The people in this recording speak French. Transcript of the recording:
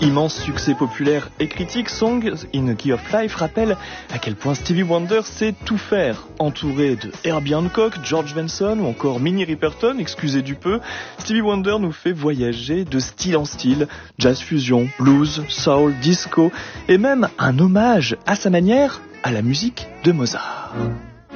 Immense succès populaire et critique, Song in a Key of Life rappelle à quel point Stevie Wonder sait tout faire. Entouré de Herbie Hancock, George Benson ou encore Minnie Riperton, excusez du peu, Stevie Wonder nous fait voyager de style en style, jazz fusion, blues, soul, disco et même un hommage à sa manière à la musique de Mozart.